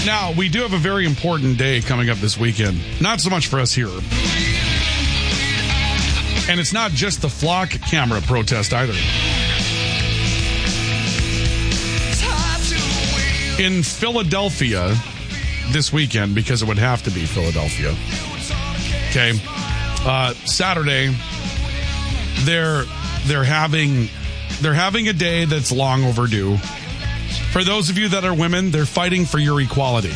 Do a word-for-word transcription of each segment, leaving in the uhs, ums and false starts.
Now, we do have a very important day coming up this weekend. Not so much for us here. And it's not just the flock camera protest either. In Philadelphia this weekend, because it would have to be Philadelphia. Okay. Uh, Saturday, they're they're having they're having a day that's long overdue. For those of you that are women, they're fighting for your equality.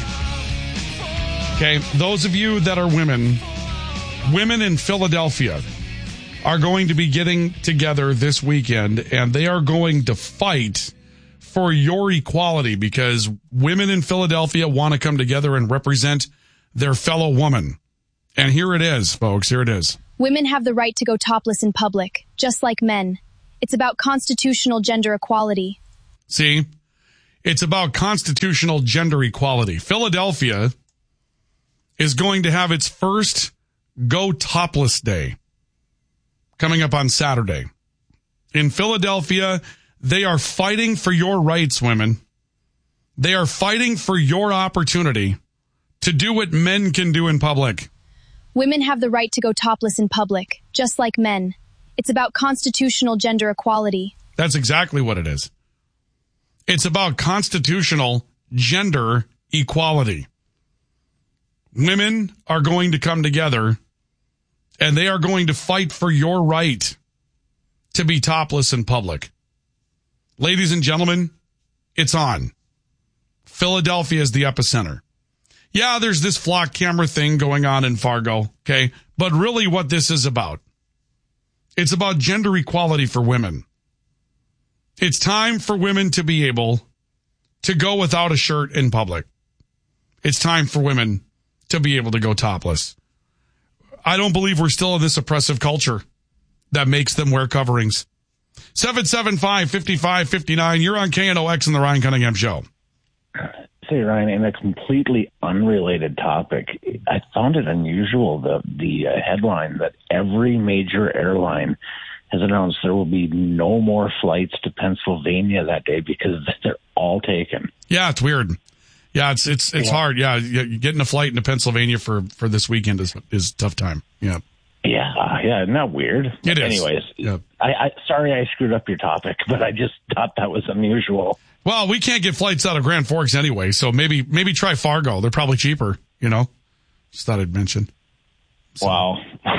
Okay, those of you that are women, women in Philadelphia are going to be getting together this weekend, and they are going to fight for your equality because women in Philadelphia want to come together and represent their fellow woman. And here it is, folks, here it is. Women have the right to go topless in public, just like men. It's about constitutional gender equality. See? It's about constitutional gender equality. Philadelphia is going to have its first Go Topless Day coming up on Saturday. In Philadelphia, they are fighting for your rights, women. They are fighting for your opportunity to do what men can do in public. Women have the right to go topless in public, just like men. It's about constitutional gender equality. That's exactly what it is. It's about constitutional gender equality. Women are going to come together and they are going to fight for your right to be topless in public. Ladies and gentlemen, it's on. Philadelphia is the epicenter. Yeah, there's this flock camera thing going on in Fargo, okay? But really what this is about, it's about gender equality for women. It's time for women to be able to go without a shirt in public. It's time for women to be able to go topless. I don't believe we're still in this oppressive culture that makes them wear coverings. seven seven five, five five five nine, you're on K N O X and the Ryan Cunningham Show. Say, Ryan, in a completely unrelated topic, I found it unusual, the, the uh, headline that every major airline has announced there will be no more flights to Pennsylvania that day because they're all taken. Yeah, it's weird. Yeah, it's it's it's yeah. hard. Yeah, getting a flight into Pennsylvania for, for this weekend is is a tough time. Yeah. Yeah, uh, yeah, isn't that weird? It is. Anyways, yeah. I, I sorry I screwed up your topic, but I just thought that was unusual. Well, we can't get flights out of Grand Forks anyway, so maybe maybe try Fargo. They're probably cheaper, you know. Just thought I'd mention. So. Wow.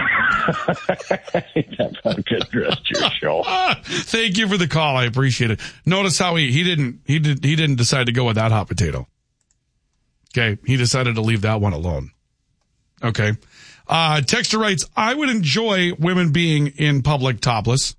That's a good rest of your show. Thank you for the call. I appreciate it. Notice how he, he didn't he did he didn't decide to go with that hot potato. Okay, he decided to leave that one alone. Okay. Uh, Texter writes, I would enjoy women being in public topless,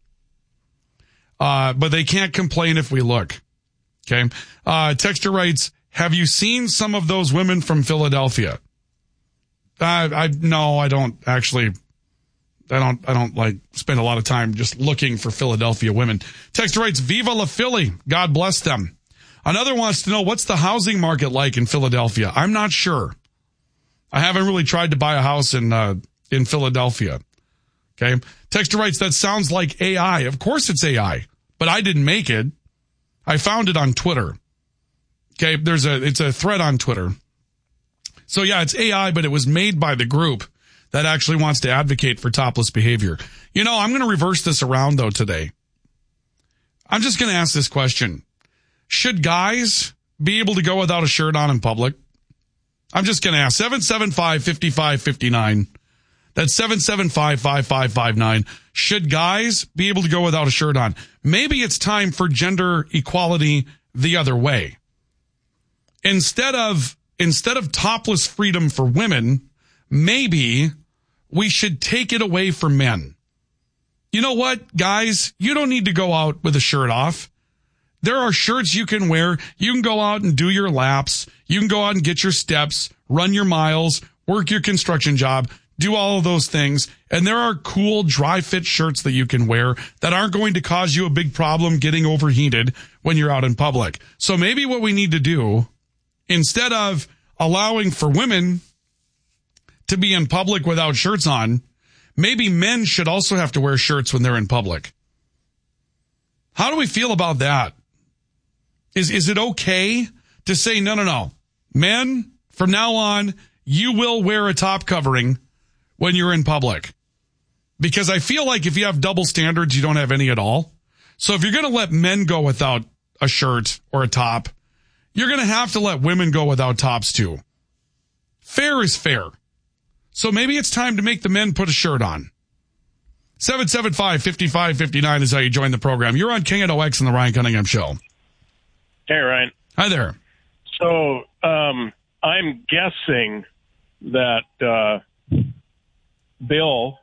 uh, but they can't complain if we look. Okay. Uh, Texter writes, have you seen some of those women from Philadelphia? Uh, I, no, I don't actually. I don't, I don't like spend a lot of time just looking for Philadelphia women. Texter writes, Viva la Philly. God bless them. Another wants to know, what's the housing market like in Philadelphia? I'm not sure. I haven't really tried to buy a house in, uh, in Philadelphia. Okay. Texter writes, that sounds like A I. Of course it's A I, but I didn't make it. I found it on Twitter. Okay. There's a, it's a thread on Twitter. So yeah, it's A I, but it was made by the group that actually wants to advocate for topless behavior. You know, I'm going to reverse this around though today. I'm just going to ask this question. Should guys be able to go without a shirt on in public? I'm just going to ask. seven seven five, five five five nine. That's seven seven five, five five five nine. Should guys be able to go without a shirt on? Maybe it's time for gender equality the other way. Instead of, instead of topless freedom for women, maybe we should take it away from men. You know what, guys? You don't need to go out with a shirt off. There are shirts you can wear. You can go out and do your laps. You can go out and get your steps, run your miles, work your construction job, do all of those things. And there are cool dry fit shirts that you can wear that aren't going to cause you a big problem getting overheated when you're out in public. So maybe what we need to do, instead of allowing for women to be in public without shirts on, maybe men should also have to wear shirts when they're in public. How do we feel about that? Is is it okay to say, no, no, no, Men, from now on, you will wear a top covering when you're in public. Because I feel like if you have double standards, you don't have any at all. So if you're going to let men go without a shirt or a top, you're going to have to let women go without tops too. Fair is fair. So maybe it's time to make the men put a shirt on. seven seven five, five five five nine is how you join the program. You're on K N O X and the Ryan Cunningham Show. Hey, Ryan. Hi there. So um, I'm guessing that uh, Bill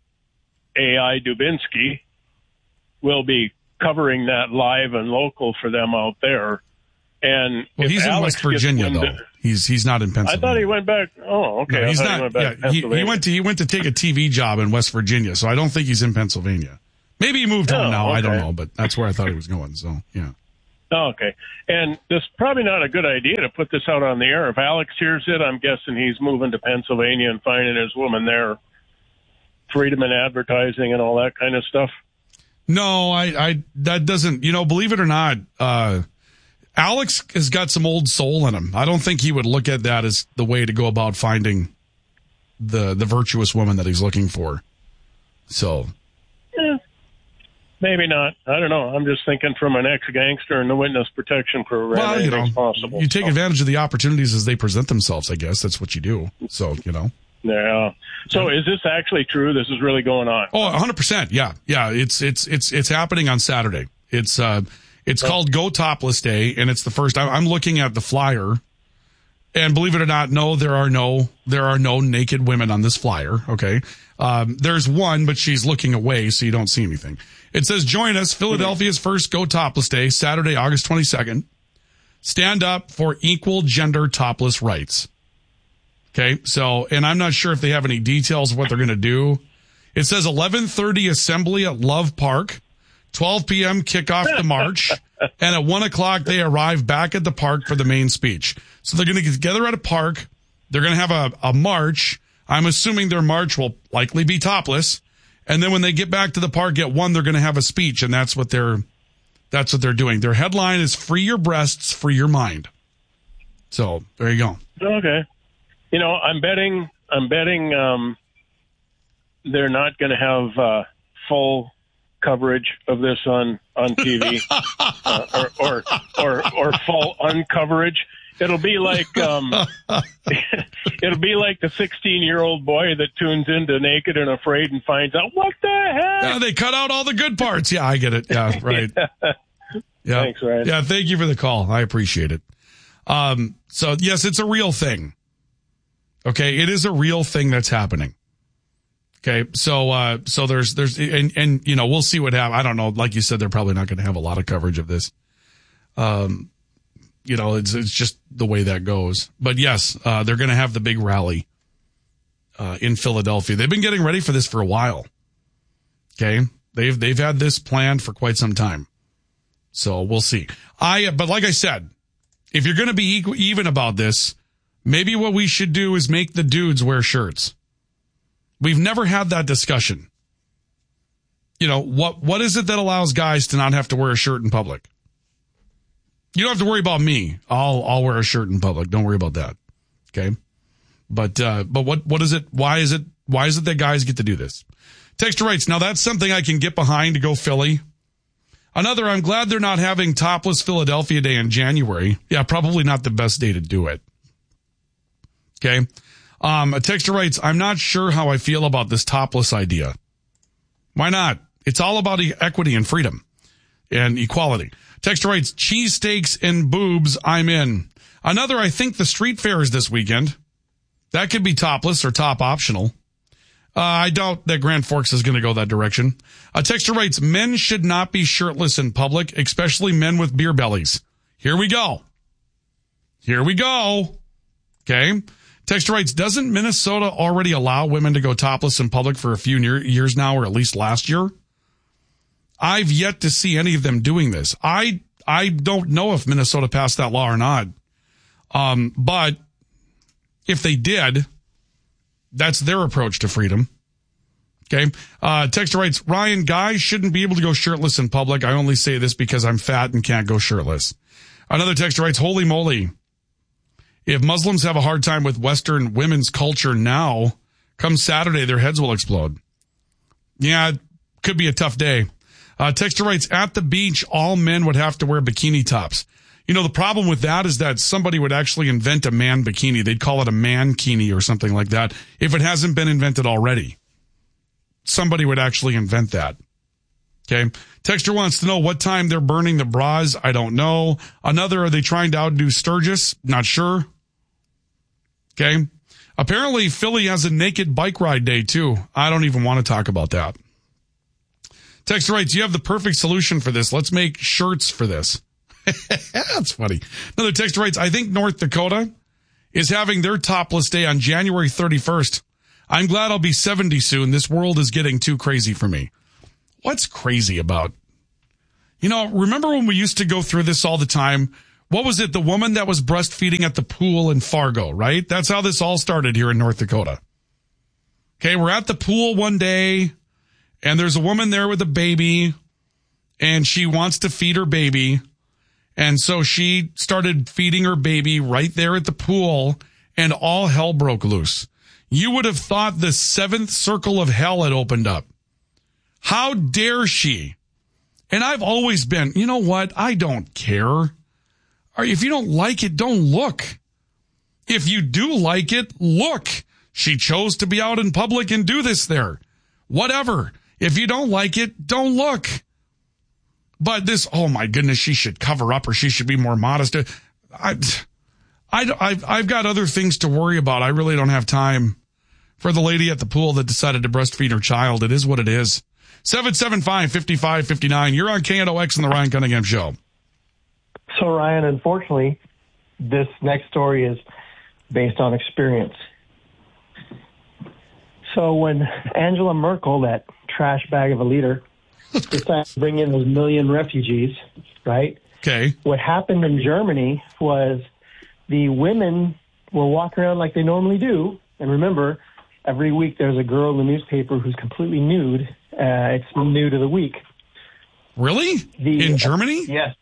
A I Dubinsky will be covering that live and local for them out there. And well, if he's Alex in West Virginia, though. To, he's he's not in Pennsylvania. I thought he went back. Oh, okay. No, he's I not. he, went back yeah, he, he went to he went to take a T V job in West Virginia, so I don't think he's in Pennsylvania. Maybe he moved home oh, now. Okay. I don't know, but that's where I thought he was going. So yeah. Oh, okay. And this is probably not a good idea to put this out on the air. If Alex hears it, I'm guessing he's moving to Pennsylvania and finding his woman there. Freedom in advertising and all that kind of stuff. No, I, I, that doesn't, you know, believe it or not, uh, Alex has got some old soul in him. I don't think he would look at that as the way to go about finding the, the virtuous woman that he's looking for. So. Yeah, maybe not. I don't know. I'm just thinking from an ex-gangster and the witness protection program. Well, you know, possible. you take advantage of the opportunities as they present themselves, I guess. That's what you do. So, you know. Yeah. So is this actually true? This is really going on? Oh, one hundred percent. Yeah. Yeah. It's, it's, it's, it's happening on Saturday. It's, uh, it's oh. called Go Topless Day, and it's the first, I'm looking at the flyer, and believe it or not, no, there are no, there are no naked women on this flyer. Okay. Um, there's one, but she's looking away, so you don't see anything. It says, join us, Philadelphia's mm-hmm. first Go Topless Day, Saturday, August twenty-second. Stand up for equal gender topless rights. Okay, so, and I'm not sure if they have any details of what they're going to do. It says eleven thirty assembly at Love Park, twelve p.m. kickoff the march, and at one o'clock they arrive back at the park for the main speech. So they're going to get together at a park. They're going to have a, a march. I'm assuming their march will likely be topless. And then when they get back to the park at one, they're going to have a speech, and that's what they're, that's what they're doing. Their headline is "Free Your Breasts, Free Your Mind." So there you go. Okay. You know, I'm betting, I'm betting, um, they're not going to have, uh, full coverage of this on, on T V, uh, or, or, or, or full uncoverage. It'll be like, um, it'll be like the sixteen year old boy that tunes into Naked and Afraid and finds out, what the heck? Yeah, they cut out all the good parts. Yeah, I get it. Yeah, right. yeah. Yeah. Thanks, Ryan. Yeah, thank you for the call. I appreciate it. Um, so yes, it's a real thing. Okay, it is a real thing that's happening. Okay, so uh, so there's there's and and you know we'll see what happens. I don't know. Like you said, they're probably not going to have a lot of coverage of this. Um, you know, it's it's just the way that goes. But yes, uh, they're going to have the big rally uh, in Philadelphia. They've been getting ready for this for a while. Okay, they've they've had this planned for quite some time. So we'll see. I but like I said, if you're going to be equal, even about this. Maybe what we should do is make the dudes wear shirts. We've never had that discussion. You know, what what is it that allows guys to not have to wear a shirt in public? You don't have to worry about me. I'll I'll wear a shirt in public. Don't worry about that. Okay? But uh but what what is it? Why is it why is it that guys get to do this? Texter writes, now that's something I can get behind to go Philly. Another, I'm glad they're not having Topless Philadelphia Day in January. Yeah, probably not the best day to do it. Okay. Um, a texter writes, I'm not sure how I feel about this topless idea. Why not? It's all about equity and freedom and equality. Texter writes, cheesesteaks and boobs, I'm in. Another, I think the street fair is this weekend. That could be topless or top optional. Uh, I doubt that Grand Forks is going to go that direction. A texter writes, men should not be shirtless in public, especially men with beer bellies. Here we go. Here we go. Okay. Texter writes, doesn't Minnesota already allow women to go topless in public for a few years now, or at least last year? I've yet to see any of them doing this. I I don't know if Minnesota passed that law or not. Um, but if they did, that's their approach to freedom. Okay. Uh, texter writes, Ryan, guys shouldn't be able to go shirtless in public. I only say this because I'm fat and can't go shirtless. Another texter writes, holy moly. If Muslims have a hard time with Western women's culture now, come Saturday, their heads will explode. Yeah, it could be a tough day. Uh, Texter writes, at the beach, all men would have to wear bikini tops. You know, the problem with that is that somebody would actually invent a man bikini. They'd call it a mankini or something like that. If it hasn't been invented already, somebody would actually invent that. Okay. Texter wants to know what time they're burning the bras. I don't know. Another, are they trying to outdo Sturgis? Not sure. Okay. Apparently, Philly has a naked bike ride day, too. I don't even want to talk about that. Texter writes, you have the perfect solution for this. Let's make shirts for this. That's funny. Another texter writes, I think North Dakota is having their topless day on January thirty-first. I'm glad I'll be seventy soon. This world is getting too crazy for me. What's crazy about? You know, remember when we used to go through this all the time? What was it? The woman that was breastfeeding at the pool in Fargo, right? That's how this all started here in North Dakota. Okay, we're at the pool one day, and there's a woman there with a baby, and she wants to feed her baby. And so she started feeding her baby right there at the pool, and all hell broke loose. You would have thought the seventh circle of hell had opened up. How dare she? And I've always been, you know what? I don't care. Or if you don't like it, don't look. If you do like it, look. She chose to be out in public and do this there. Whatever. If you don't like it, don't look. But this, oh my goodness, she should cover up or she should be more modest. I, I, I've, I've got other things to worry about. I really don't have time for the lady at the pool that decided to breastfeed her child. It is what it is. seven seven five, five five five nine. You're on K N O X and the Ryan Cunningham Show. So, Ryan, unfortunately, this next story is based on experience. So when Angela Merkel, that trash bag of a leader, decided to bring in those million refugees, right? Okay. What happened in Germany was the women were walking around like they normally do. And remember, every week there's a girl in the newspaper who's completely nude. Uh, it's nude of the week. Really? The, in Germany? Uh, yes.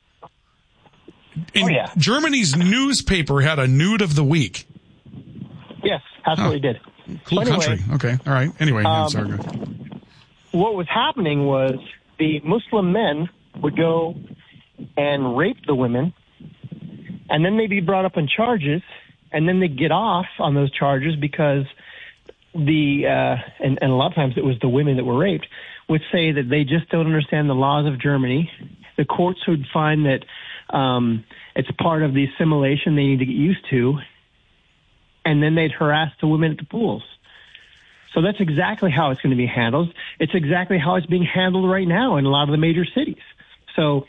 In oh, yeah. Germany's newspaper had a nude of the week. Yes, absolutely huh. did. Cool anyway, country. Okay. All right. Anyway, um, sorry. What was happening was the Muslim men would go and rape the women, and then they'd be brought up on charges, and then they'd get off on those charges because the, uh, and, and a lot of times it was the women that were raped, would say that they just don't understand the laws of Germany. The courts would find that um, it's part of the assimilation they need to get used to, and then they'd harass the women at the pools. So that's exactly how it's going to be handled. It's exactly how it's being handled right now in a lot of the major cities. So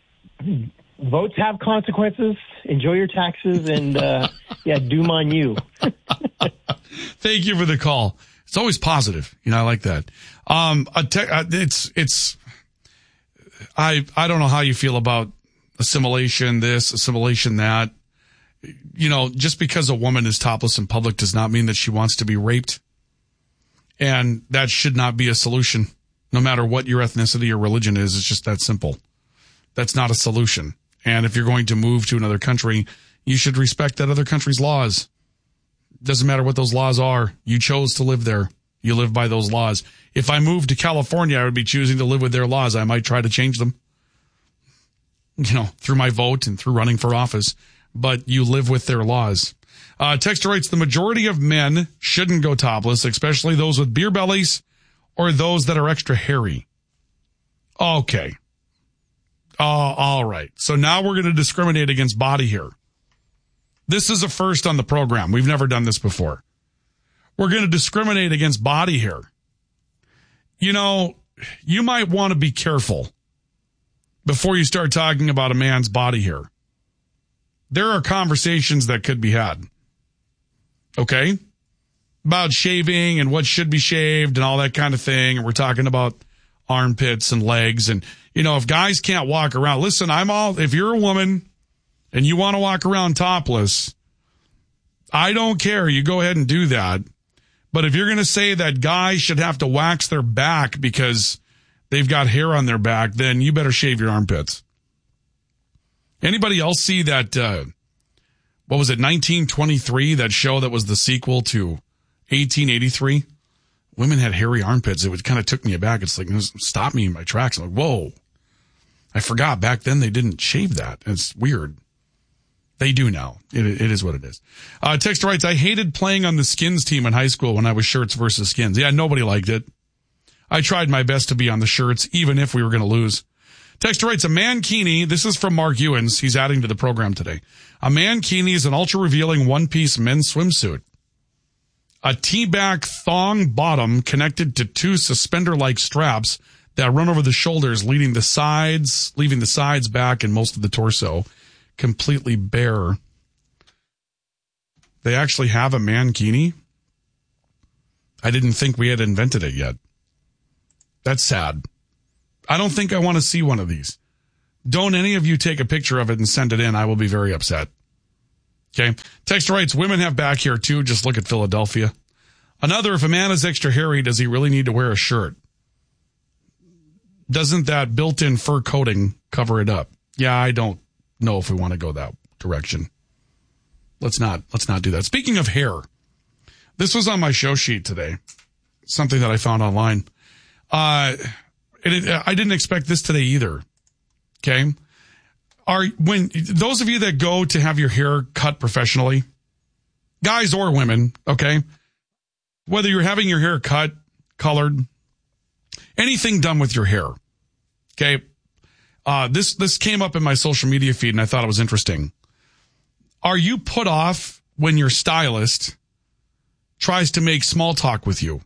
votes have consequences. Enjoy your taxes, and uh, yeah, doom on you. Thank you for the call. It's always positive. You know, I like that. Um, a te- uh, it's it's. I I don't know how you feel about assimilation this, assimilation that. You know, just because a woman is topless in public does not mean that she wants to be raped. And that should not be a solution, no matter what your ethnicity or religion is. It's just that simple. That's not a solution. And if you're going to move to another country, you should respect that other country's laws. Doesn't matter what those laws are. You chose to live there. You live by those laws. If I moved to California, I would be choosing to live with their laws. I might try to change them, you know, through my vote and through running for office. But you live with their laws. Uh, Texter writes, the majority of men shouldn't go topless, especially those with beer bellies or those that are extra hairy. Okay. Uh, all right. So now we're going to discriminate against body hair. This is a first on the program. We've never done this before. We're going to discriminate against body hair. You know, you might want to be careful before you start talking about a man's body hair. There are conversations that could be had. Okay? About shaving and what should be shaved and all that kind of thing. And we're talking about armpits and legs. And, you know, if guys can't walk around, listen, I'm all, if you're a woman and you want to walk around topless, I don't care. You go ahead and do that. But if you're going to say that guys should have to wax their back because they've got hair on their back, then you better shave your armpits. Anybody else see that, uh, what was it, nineteen twenty-three, that show that was the sequel to eighteen eighty-three. Women had hairy armpits. It kind of took me aback. It's like, it stopped me in my tracks. I'm like, whoa. I forgot back then they didn't shave that. It's weird. They do now. It, it is what it is. Uh, Texter writes, I hated playing on the Skins team in high school when I was shirts versus Skins. Yeah, nobody liked it. I tried my best to be on the shirts, even if we were going to lose. Texter writes, a mankini, this is from Mark Ewens. He's adding to the program today. A mankini is an ultra-revealing one-piece men's swimsuit. A T-back thong bottom connected to two suspender-like straps that run over the shoulders, leading the sides, leaving the sides back and most of the torso completely bare. They actually have a mankini? I didn't think we had invented it yet. That's sad. I don't think I want to see one of these. Don't any of you take a picture of it and send it in. I will be very upset. Okay. Texter writes, women have back hair too. Just look at Philadelphia. Another, if a man is extra hairy, does he really need to wear a shirt? Doesn't that built-in fur coating cover it up? Yeah, I don't know if we want to go that direction. Let's not, let's not do that. Speaking of hair, this was on my show sheet today. Something that I found online. Uh, it, it, I didn't expect this today either. Okay. Are, when, those of you that go to have your hair cut professionally, guys or women, okay, whether you're having your hair cut, colored, anything done with your hair, okay, uh, this, this came up in my social media feed and I thought it was interesting. Are you put off when your stylist tries to make small talk with you?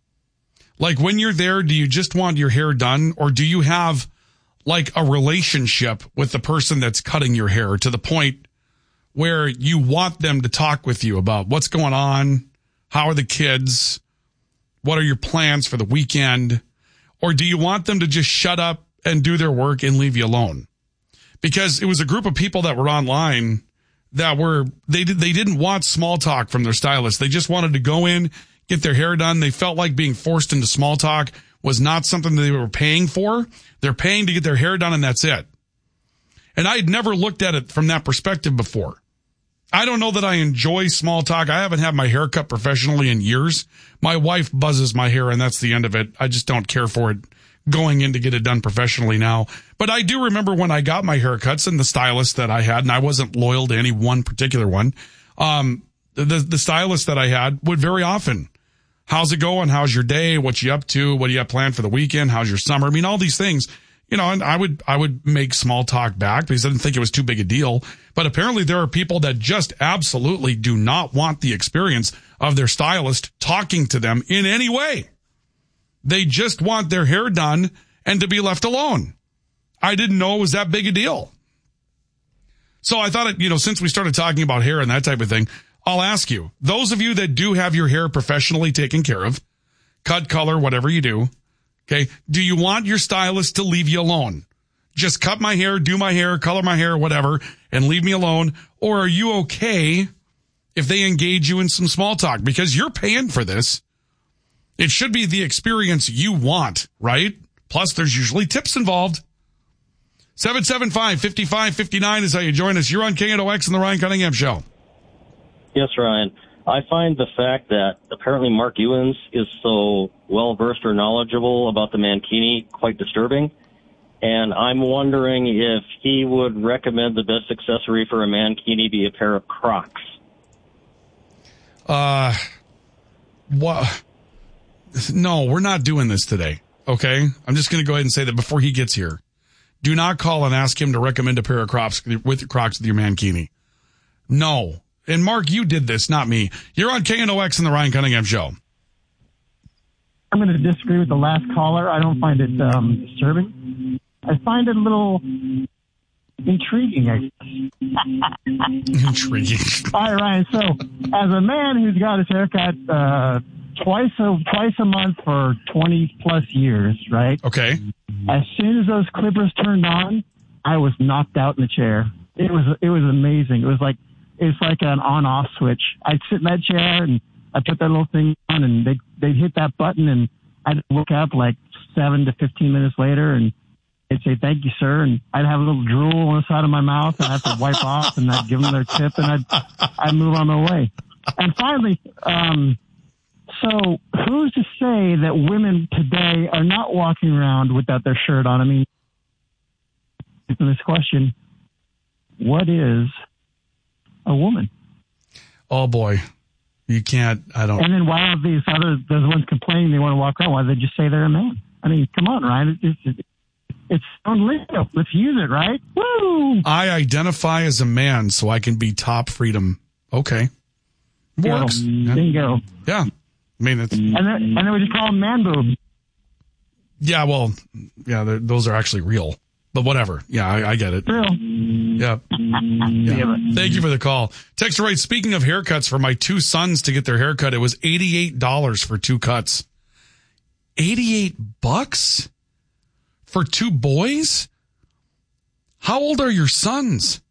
Like when you're there, do you just want your hair done, or do you have like a relationship with the person that's cutting your hair to the point where you want them to talk with you about what's going on? How are the kids? What are your plans for the weekend? Or do you want them to just shut up and do their work and leave you alone? Because it was a group of people that were online that were, they did, they didn't want small talk from their stylist. They just wanted to go in, get their hair done. They felt like being forced into small talk was not something that they were paying for. They're paying to get their hair done and that's it. And I had never looked at it from that perspective before. I don't know that I enjoy small talk. I haven't had my hair cut professionally in years. My wife buzzes my hair and that's the end of it. I just don't care for it going in to get it done professionally now. But I do remember when I got my haircuts and the stylist that I had, and I wasn't loyal to any one particular one. Um, the, the stylist that I had would very often, how's it going? How's your day? What you up to? What do you have planned for the weekend? How's your summer? I mean, all these things, you know, and I would, I would make small talk back because I didn't think it was too big a deal. But apparently there are people that just absolutely do not want the experience of their stylist talking to them in any way. They just want their hair done and to be left alone. I didn't know it was that big a deal. So I thought, it, you know, since we started talking about hair and that type of thing, I'll ask you, those of you that do have your hair professionally taken care of, cut, color, whatever you do, okay, do you want your stylist to leave you alone? Just cut my hair, do my hair, color my hair, whatever, and leave me alone? Or are you okay if they engage you in some small talk? Because you're paying for this. It should be the experience you want, right? Plus, there's usually tips involved. seven seven five, five five five nine is how you join us. You're on K N O X and the Ryan Cunningham Show. Yes, Ryan. I find the fact that apparently Mark Ewens is so well-versed or knowledgeable about the mankini quite disturbing. And I'm wondering if he would recommend the best accessory for a mankini be a pair of Crocs. Uh, what? No, we're not doing this today, okay? I'm just going to go ahead and say that before he gets here. Do not call and ask him to recommend a pair of Crocs with Crocs with your mankini. No. And Mark, you did this, not me. You're on K N O X and the Ryan Cunningham Show. I'm going to disagree with the last caller. I don't find it um, disturbing. I find it a little intriguing, I guess. Intriguing. All right, Ryan. So, as a man who's got his haircut uh, twice a twice a month for twenty plus years, right? Okay. As soon as those clippers turned on, I was knocked out in the chair. It was it was amazing. It was like it's like an on-off switch. I'd sit in that chair and I put that little thing on, and they they'd hit that button, and I'd look up like seven to fifteen minutes later, and they'd say, thank you, sir. And I'd have a little drool on the side of my mouth and I'd have to wipe off and I'd give them their tip and I'd, I'd move on my way. And finally, um, so who's to say that women today are not walking around without their shirt on? I mean, this question, what is a woman? Oh boy, you can't, I don't. And then why are these other, those ones complaining they want to walk around? Why don't they just say they're a man? I mean, come on, Ryan. It's, it's, it's on lingo. Let's use it, right? Woo! I identify as a man so I can be top freedom. Okay. Works. Yeah, bingo. Yeah. I mean, it's. And then, and then we just call them man boobs. Yeah, well, yeah, those are actually real. But whatever. Yeah, I, I get it. Real. Yeah. yeah. Thank you for the call. Texter writes, speaking of haircuts, for my two sons to get their haircut, it was eighty-eight dollars for two cuts. eighty-eight bucks for two boys? How old are your sons?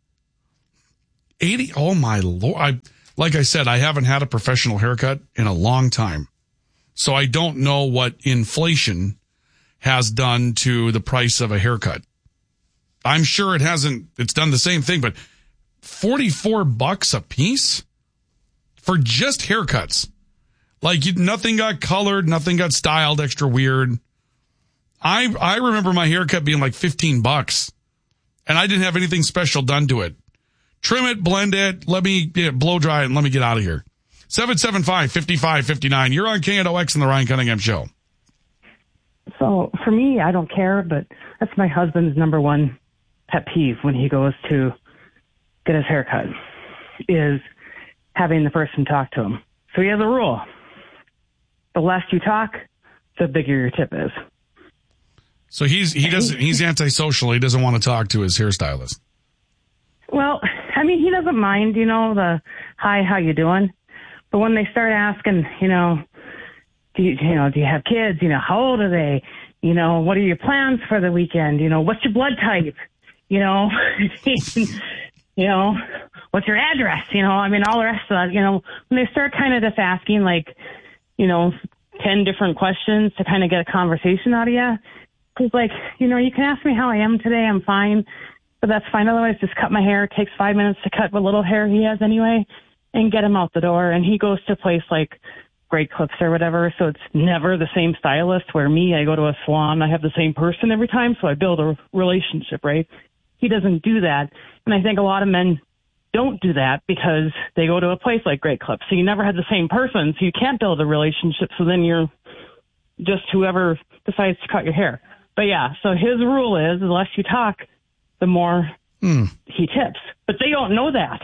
eighty Oh my Lord. I, like I said, I haven't had a professional haircut in a long time. So I don't know what inflation has done to the price of a haircut. I'm sure it hasn't, it's done the same thing, but forty-four bucks a piece for just haircuts. Like you, nothing got colored, nothing got styled extra weird. I I remember my haircut being like fifteen bucks, and I didn't have anything special done to it. Trim it, blend it, let me yeah, blow dry it, and let me get out of here. seven seven five, five five five nine. You're on K N O X and the Ryan Cunningham Show. So for me, I don't care, but that's my husband's number one pet peeve when he goes to get his haircut is having the person talk to him. So he has a rule. The less you talk, the bigger your tip is. So he's he doesn't he's antisocial. He doesn't want to talk to his hairstylist. Well, I mean, he doesn't mind, you know, the hi, how you doing? But when they start asking, you know, do you, you know, do you have kids? You know, how old are they? You know, what are your plans for the weekend? You know, what's your blood type? You know, you know, what's your address? You know, I mean, all the rest of that, you know, when they start kind of just asking like, you know, ten different questions to kind of get a conversation out of you. Cause like, you know, you can ask me how I am today. I'm fine, but that's fine. Otherwise, just cut my hair. It takes five minutes to cut what little hair he has anyway and get him out the door. And he goes to a place like Great Clips or whatever. So it's never the same stylist where me, I go to a salon. I have the same person every time. So I build a relationship, right? He doesn't do that. And I think a lot of men don't do that because they go to a place like Great Clips. So you never had the same person. So you can't build a relationship. So then you're just whoever decides to cut your hair. But yeah, so his rule is the less you talk, the more mm. he tips. But they don't know that.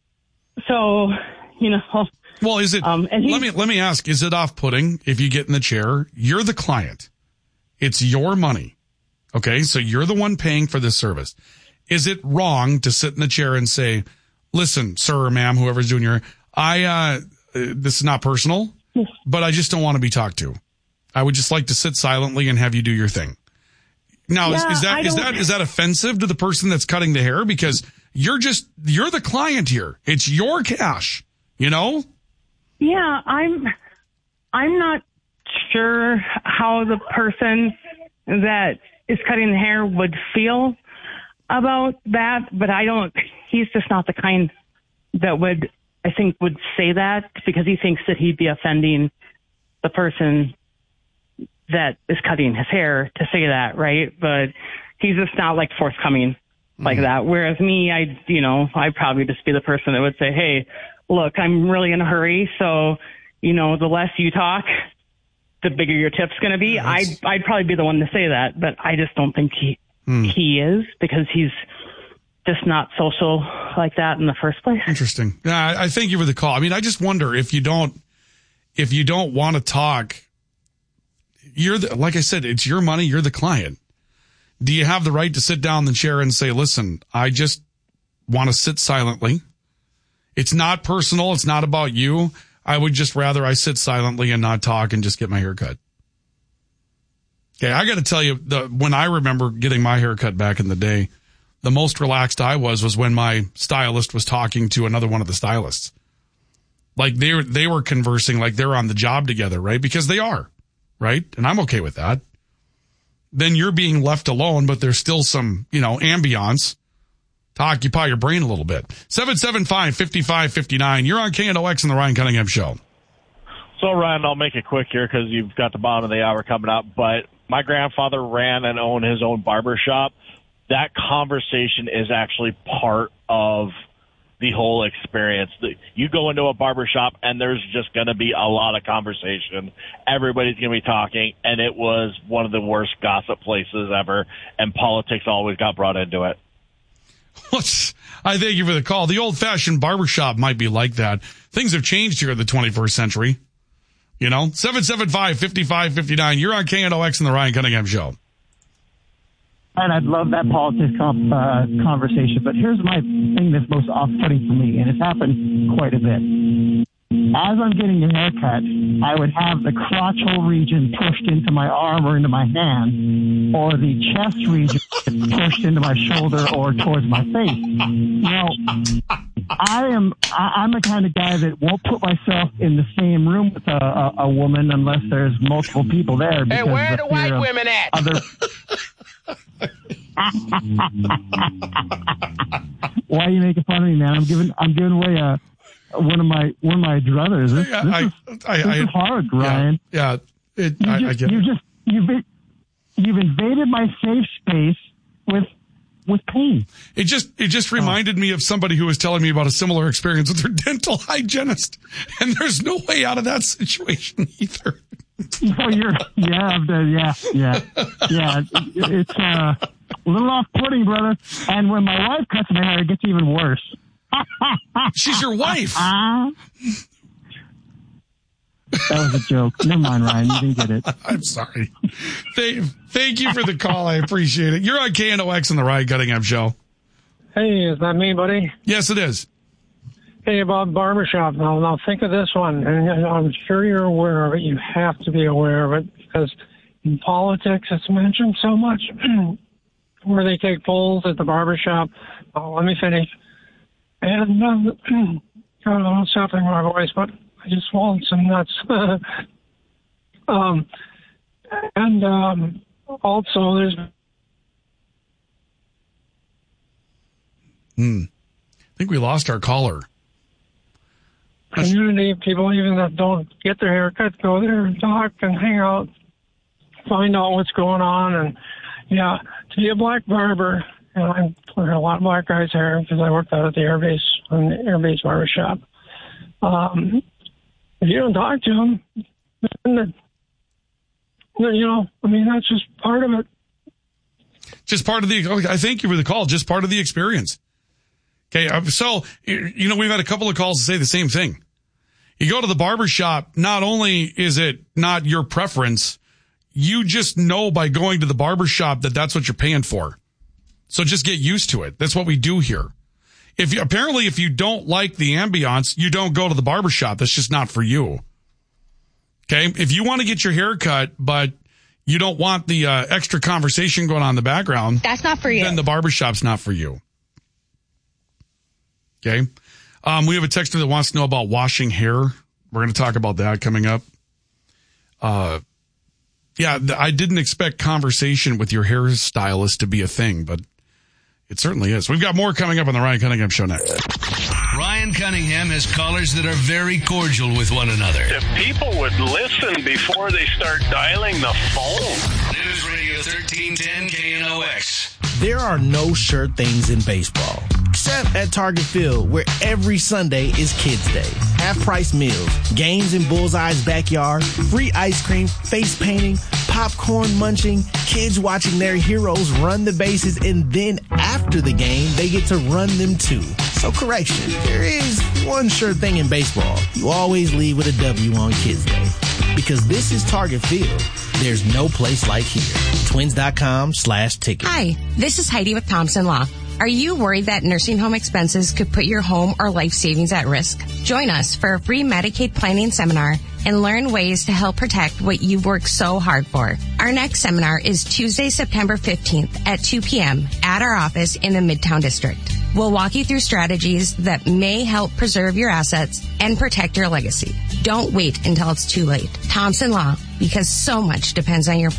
So, you know. Well, is it, um, and he, let me, let me ask, is it off-putting if you get in the chair? You're the client. It's your money. Okay. So you're the one paying for this service. Is it wrong to sit in the chair and say, listen, sir or ma'am, whoever's doing your, I, uh, this is not personal, but I just don't want to be talked to. I would just like to sit silently and have you do your thing. Now, yeah, is, is that, is that, is that offensive to the person that's cutting the hair? Because you're just, you're the client here. It's your cash, you know? Yeah, I'm, I'm not sure how the person that is cutting the hair would feel about that, but I don't, he's just not the kind that would, I think, would say that because he thinks that he'd be offending the person that is cutting his hair to say that, right? But he's just not like forthcoming mm-hmm. like that. Whereas me, I, you know, I'd probably just be the person that would say, hey, look, I'm really in a hurry. So, you know, the less you talk, the bigger your tip's going to be. Yes. I'd, I'd probably be the one to say that, but I just don't think he, mm. he is because he's just not social like that in the first place. Interesting. Yeah, I, I thank you for the call. I mean, I just wonder if you don't, if you don't want to talk, you're the, like I said, it's your money. You're the client. Do you have the right to sit down in the chair and say, listen, I just want to sit silently. It's not personal. It's not about you. I would just rather I sit silently and not talk and just get my hair cut. Okay. I got to tell you, the, when I remember getting my hair cut back in the day, the most relaxed I was, was when my stylist was talking to another one of the stylists. Like they were, they were conversing like they're on the job together, right? Because they are. Right? And I'm okay with that. then you're being left alone, but there's still some, you know, ambiance to occupy your brain a little bit. seven seven five, five five five nine. You're on K N O X and the Ryan Cunningham Show. So, Ryan, I'll make it quick here because you've got the bottom of the hour coming up. But my grandfather ran and owned his own barber shop. That conversation is actually part of the whole experience. You go into a barber shop and there's just going to be a lot of conversation. Everybody's going to be talking, and it was one of the worst gossip places ever, and politics always got brought into it. I thank you for the call. The old-fashioned barbershop might be like that. Things have changed here in the twenty-first century. You know, seven seven five, five five five nine. You're on K N O X and the Ryan Cunningham Show. And I'd love that politics com- uh, conversation, but here's my thing that's most off-putting for me, and it's happened quite a bit. As I'm getting a haircut, I would have the crotch hole region pushed into my arm or into my hand, or the chest region pushed into my shoulder or towards my face. Now, I am, I, I'm the kind of guy that won't put myself in the same room with a, a, a woman unless there's multiple people there. Hey, where are the white women at? Other... Why are you making fun of me, man? I'm giving, I'm giving away a, one of my, one of my druthers. This, yeah, this, I, is, I, this I, is hard, Ryan. Yeah, yeah it, you I, just, I get you it. just, you've, been, you've invaded my safe space with, with pain. It just, it just reminded oh. me of somebody who was telling me about a similar experience with their dental hygienist, and there's no way out of that situation either. Oh, you're, yeah, yeah, yeah, yeah. It's uh, a little off-putting, brother. And when my wife cuts my hair, it gets even worse. She's your wife. That was a joke. Never mind, Ryan. You didn't get it. I'm sorry. Thank, thank you for the call. I appreciate it. You're on K N O X and the Ryan Cunningham Show. Hey, is that me, buddy? Yes, it is. Hey, about barbershop. Now, now think of this one, and I'm sure you're aware of it. You have to be aware of it because in politics, it's mentioned so much where they take polls at the barbershop. Oh, let me finish. And um, I don't know what's happening with my voice, but I just swallowed some nuts. um, and um, also, there's Hmm. I think we lost our caller. community people, even that don't get their hair cut, go there and talk and hang out, find out what's going on. And yeah, to be a black barber, and I'm clearing a lot of black guys' hair because I worked out at the Air Base, on the Air Base barber shop. Um, if you don't talk to them, then, then, you know, I mean, that's just part of it. Just part of the, I thank you for the call, just part of the experience. Okay, so, you know, we've had a couple of calls to say the same thing. You go to the barber shop, not only is it not your preference, you just know by going to the barber shop that that's what you're paying for. So just get used to it. That's what we do here. If you, apparently if you don't like the ambiance, you don't go to the barber shop. That's just not for you. Okay, if you want to get your hair cut, but you don't want the uh, extra conversation going on in the background, that's not for you. Then the barber shop's not for you. Okay. Um, we have a texter that wants to know about washing hair. We're going to talk about that coming up. Uh, yeah, th- I didn't expect conversation with your hairstylist to be a thing, but it certainly is. We've got more coming up on the Ryan Cunningham Show next. Ryan Cunningham has callers that are very cordial with one another. If people would listen before they start dialing the phone. News Radio thirteen ten K N O X. There are no sure things in baseball, except at Target Field, where every Sunday is Kids Day. Half-price meals, games in Bullseye's backyard, free ice cream, face painting, popcorn munching, kids watching their heroes run the bases, and then after the game, they get to run them too. So correction, there is one sure thing in baseball. You always leave with a W on Kids Day. Because this is Target Field. There's no place like here. Twins.com slash ticket. Hi, this is Heidi with Thompson Law. Are you worried that nursing home expenses could put your home or life savings at risk? Join us for a free Medicaid planning seminar and learn ways to help protect what you've worked so hard for. Our next seminar is Tuesday, September fifteenth at two p.m. at our office in the Midtown District. We'll walk you through strategies that may help preserve your assets and protect your legacy. Don't wait until it's too late. Thompson Law, because so much depends on your plan.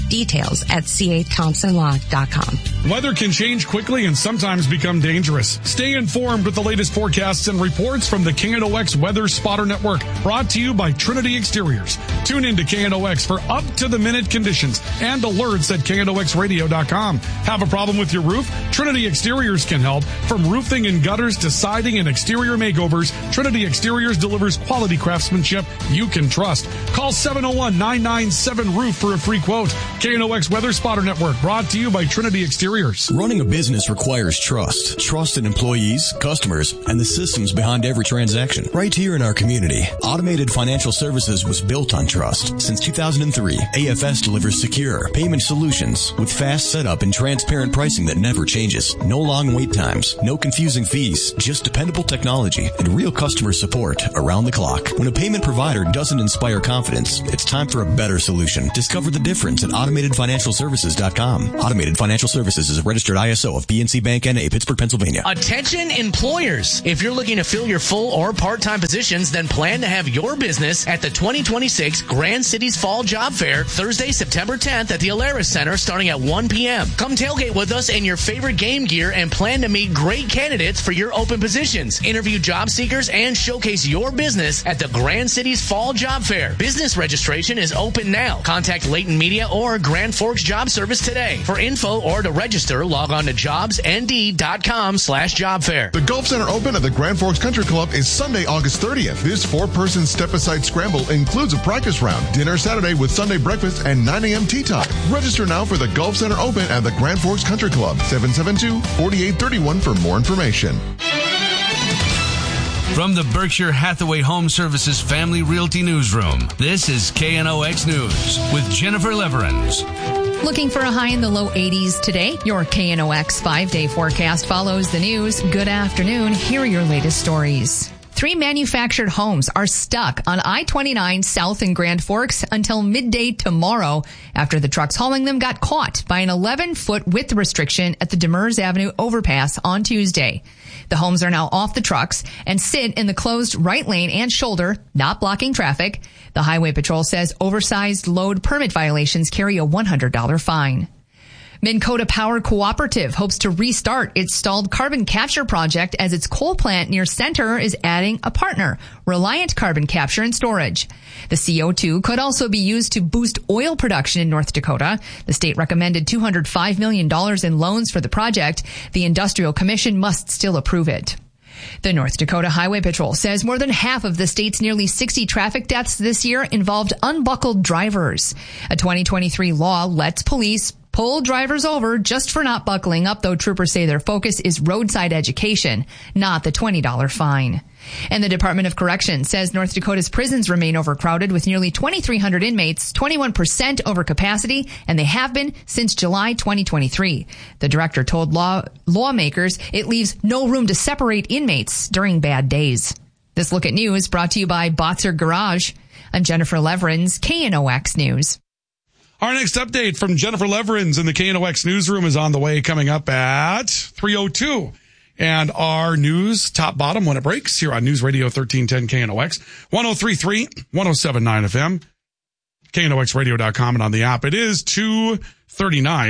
Details at c a thompson law dot com. Weather can change quickly and sometimes become dangerous. Stay informed with the latest forecasts and reports from the K N O X Weather Spotter Network, brought to you by Trinity Exteriors. Tune in to K N O X for up-to-the-minute conditions and alerts at K N O X radio dot com. Have a problem with your roof? Trinity Exteriors can help. From roofing and gutters to siding and exterior makeovers, Trinity Exteriors delivers quality craftsmanship you can trust. Call seven oh one, nine nine seven, roof for a free quote. K N O X Weather Spotter Network, brought to you by Trinity Exteriors. Running a business requires trust. Trust in employees, customers, and the systems behind every transaction. Right here in our community, Automated Financial Services was built on trust. Since two thousand three, A F S delivers secure payment solutions with fast setup and transparent pricing that never changes. No long wait times, no confusing fees, just dependable technology and real customer support around the clock. When a payment provider doesn't inspire confidence, it's time for a better solution. Discover the difference at automated financial services dot com. Automated Financial Services is a registered I S O of P N C Bank N A, Pittsburgh, Pennsylvania. Attention employers. If you're looking to fill your full or part-time positions, then plan to have your business at the twenty twenty-six Grand Cities Fall Job Fair, Thursday, September tenth at the Alaris Center, starting at one p.m. Come tailgate with us in your favorite game gear and plan to meet great candidates for your open positions. Interview job seekers and showcase your business at the Grand Cities Fall Job Fair. Business registration is open now. Contact Leighton Media or Grand Forks Job Service today. For info or to register, log on to jobs n d dot com slash job fair. The Gulf Center Open at the Grand Forks Country Club is Sunday, August thirtieth. This four-person step-aside scramble includes a practice round, dinner Saturday with Sunday breakfast, and nine a.m. tea time. Register now for the Gulf Center Open at the Grand Forks Country Club. seven seven two, four eight three one for more information. From the Berkshire Hathaway Home Services Family Realty Newsroom, this is K N O X News with Jennifer Leverins. Looking for a high in the low eighties today? Your K N O X five-day forecast follows the news. Good afternoon. Here are your latest stories. Three manufactured homes are stuck on I twenty-nine south in Grand Forks until midday tomorrow after the trucks hauling them got caught by an eleven-foot width restriction at the Demers Avenue overpass on Tuesday. The homes are now off the trucks and sit in the closed right lane and shoulder, not blocking traffic. The Highway Patrol says oversized load permit violations carry a one hundred dollars fine. Minn Kota Power Cooperative hopes to restart its stalled carbon capture project as its coal plant near Center is adding a partner, Reliant Carbon Capture and Storage. The C O two could also be used to boost oil production in North Dakota. The state recommended two hundred five million dollars in loans for the project. The Industrial Commission must still approve it. The North Dakota Highway Patrol says more than half of the state's nearly sixty traffic deaths this year involved unbuckled drivers. A twenty twenty-three law lets police pull drivers over just for not buckling up, though troopers say their focus is roadside education, not the twenty dollars fine. And the Department of Corrections says North Dakota's prisons remain overcrowded with nearly twenty-three hundred inmates, twenty-one percent over capacity, and they have been since July twenty twenty-three. The director told law lawmakers it leaves no room to separate inmates during bad days. This Look at News brought to you by Botzer Garage. I'm Jennifer Leverins, K N O X News. Our next update from Jennifer Leverins in the K N O X newsroom is on the way, coming up at three oh two. And our news, top bottom, when it breaks, here on News Radio thirteen ten K N O X, one oh three point three, one oh seven point nine F M, K N O X radio dot com, and on the app. It is two thirty-nine.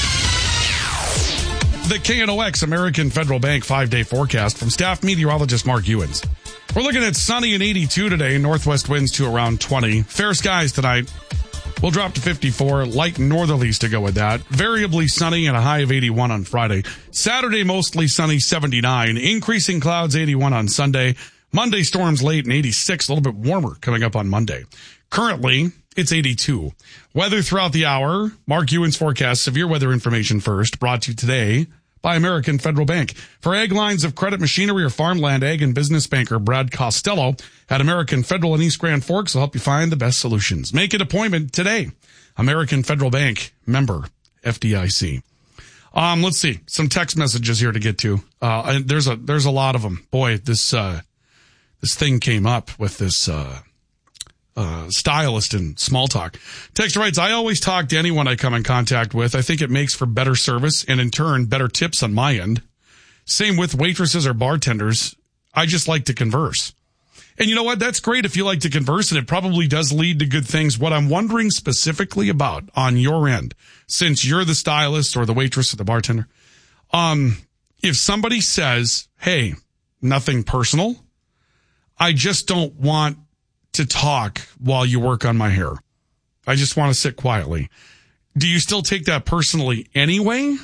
The K N O X American Federal Bank five-day forecast from staff meteorologist Mark Ewens. We're looking at sunny and eighty-two today, northwest winds to around twenty. Fair skies tonight. We'll drop to fifty-four, light northerlies to go with that. Variably sunny and a high of eighty-one on Friday. Saturday, mostly sunny, seventy-nine. Increasing clouds, eighty-one on Sunday. Monday, storms late and eighty-six, a little bit warmer coming up on Monday. Currently, it's eighty-two. Weather throughout the hour. Mark Ewens forecast severe weather information first, brought to you today by American Federal Bank. For ag lines of credit, machinery, or farmland, ag and business banker Brad Costello at American Federal in East Grand Forks will help you find the best solutions. Make an appointment today. American Federal Bank, member F D I C. Um, let's see, some text messages here to get to. Uh, and there's a there's a lot of them. Boy, this uh, this thing came up with this uh, uh, stylist in small talk. Texter writes, I always talk to anyone I come in contact with. I think it makes for better service and in turn better tips on my end. Same with waitresses or bartenders. I just like to converse. And you know what? That's great if you like to converse, and it probably does lead to good things. What I'm wondering specifically about on your end, since you're the stylist or the waitress or the bartender, um, if somebody says, hey, nothing personal, I just don't want to talk while you work on my hair. I just want to sit quietly. Do you still take that personally anyway?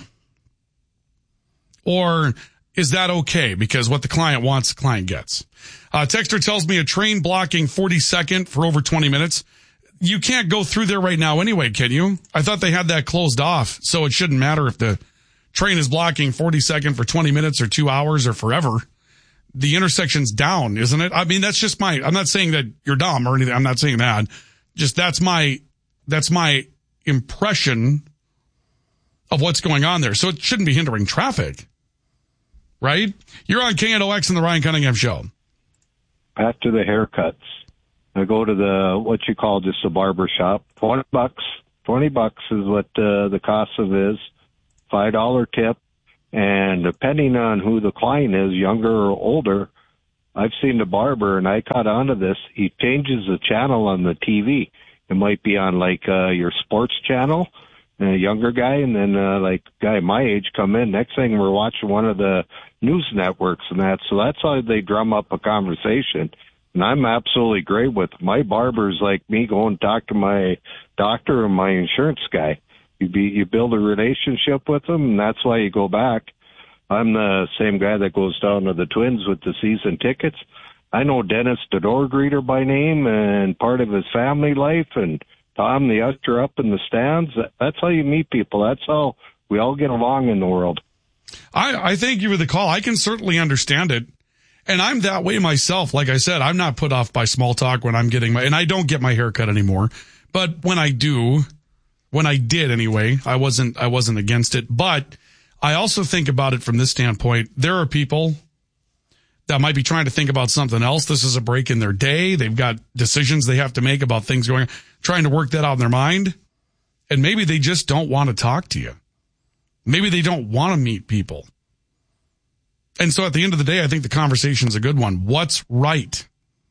Or is that okay? Because what the client wants, the client gets. Uh, Texter tells me a train blocking forty-second for over twenty minutes. You can't go through there right now anyway, can you? I thought they had that closed off, so it shouldn't matter if the train is blocking forty-second for twenty minutes or two hours or forever. The intersection's down, isn't it? I mean, that's just my, I'm not saying that you're dumb or anything. I'm not saying that. Just that's my, that's my impression of what's going on there. So it shouldn't be hindering traffic, right? You're on K N O X and the Ryan Cunningham Show. After the haircuts, I go to the, what you call just a barber shop. twenty bucks. twenty bucks is what uh, the cost of it is. five dollar tip. And depending on who the client is, younger or older, I've seen the barber, and I caught on to this, he changes the channel on the T V. It might be on, like, uh, your sports channel, and a younger guy, and then, uh, like, guy my age come in. Next thing, we're watching one of the news networks and that. So that's how they drum up a conversation. And I'm absolutely great with it. My barber's like me going to talk to my doctor or my insurance guy. You be, you build a relationship with them, and that's why you go back. I'm the same guy that goes down to the Twins with the season tickets. I know Dennis, the door greeter by name, and part of his family life, and Tom, the usher up in the stands. That's how you meet people. That's how we all get along in the world. I, I thank you for the call. I can certainly understand it. And I'm that way myself. Like I said, I'm not put off by small talk when I'm getting my, and I don't get my hair cut anymore. But when I do, when I did anyway, I wasn't, I wasn't against it. But I also think about it from this standpoint. There are people that might be trying to think about something else. This is a break in their day. They've got decisions they have to make about things going on, trying to work that out in their mind. And maybe they just don't want to talk to you. Maybe they don't want to meet people. And so at the end of the day, I think the conversation's a good one. What's right?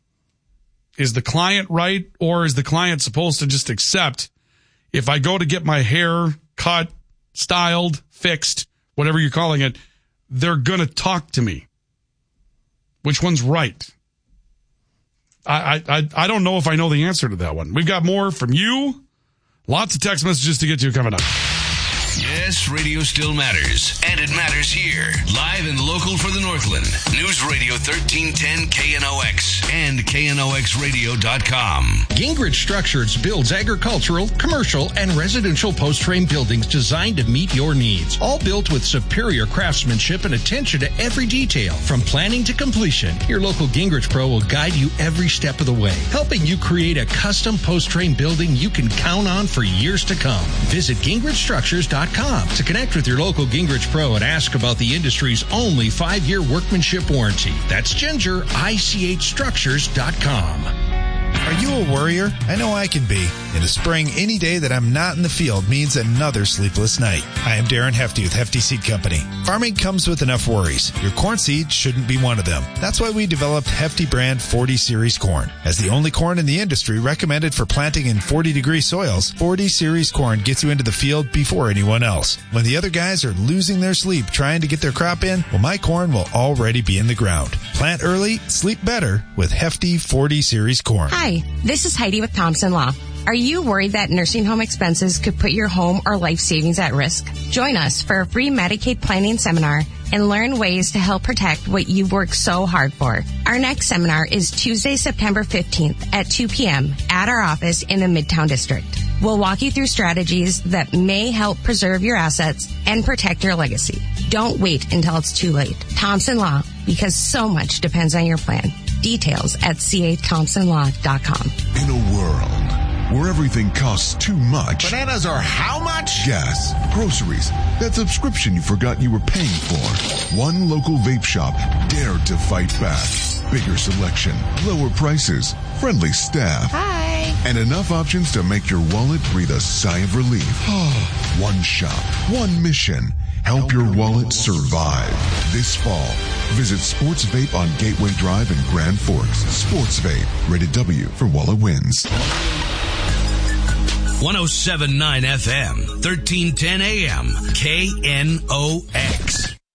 Is the client right, or is the client supposed to just accept if I go to get my hair cut, styled, fixed, whatever you're calling it, they're going to talk to me? Which one's right? I, I, I don't know if I know the answer to that one. We've got more from you. Lots of text messages to get to coming up. Yes, radio still matters, and it matters here. Live and local for the Northland. News Radio thirteen ten K N O X and K N O X radio dot com. Gingrich Structures builds agricultural, commercial, and residential post-frame buildings designed to meet your needs. All built with superior craftsmanship and attention to every detail. From planning to completion, your local Gingrich Pro will guide you every step of the way, helping you create a custom post-frame building you can count on for years to come. Visit Gingrich Structures dot com to connect with your local Gingrich Pro and ask about the industry's only five-year workmanship warranty. That's Ginger, I C H Structures dot com. Are you a worrier? I know I can be. In the spring, any day that I'm not in the field means another sleepless night. I am Darren Hefty with Hefty Seed Company. Farming comes with enough worries. Your corn seed shouldn't be one of them. That's why we developed Hefty brand forty series corn. As the only corn in the industry recommended for planting in forty degree soils, forty series corn gets you into the field before anyone else. When the other guys are losing their sleep trying to get their crop in, well, my corn will already be in the ground. Plant early, sleep better with Hefty forty series corn. Hi, this is Heidi with Thompson Law. Are you worried that nursing home expenses could put your home or life savings at risk? Join us for a free Medicaid planning seminar and learn ways to help protect what you've worked so hard for. Our next seminar is Tuesday, September fifteenth at two p.m. at our office in the Midtown District. We'll walk you through strategies that may help preserve your assets and protect your legacy. Don't wait until it's too late. Thompson Law, because so much depends on your plan. Details at c a thompson law dot com. In a world where everything costs too much. Bananas are how much? Gas, groceries, that subscription you forgot you were paying for. One local vape shop dared to fight back. Bigger selection, lower prices, friendly staff. Hi. And enough options to make your wallet breathe a sigh of relief. One shop, one mission. Help your wallet survive. This fall, Visit Sports Vape on Gateway Drive in Grand Forks. Sports Vape, rated W for Walla wins. one oh seven point nine F M, thirteen ten A M, K N O X.